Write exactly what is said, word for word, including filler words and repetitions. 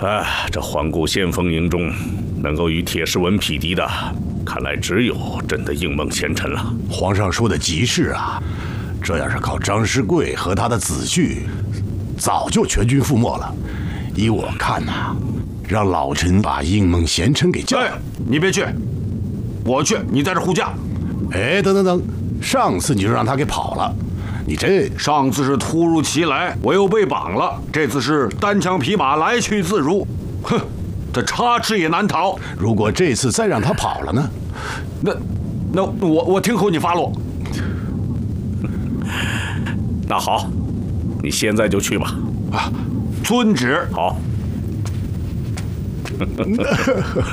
哎，这环顾先锋营中，能够与铁石文匹敌的，看来只有朕的应梦贤臣了。 皇上说的极是啊，这要是靠张师贵和他的子婿，早就全军覆没了。依我看呐、啊，让老臣把应梦贤臣给叫来。 你别去，我去，你在这护驾。 哎，等等等，上次你就让他给跑了。你这上次是突如其来，我又被绑了；这次是单枪匹马，来去自如。哼，这插翅也难逃。 如果这次再让他跑了呢？ 那，那我我听候你发落。 那好，你现在就去吧。 啊，遵旨。 好。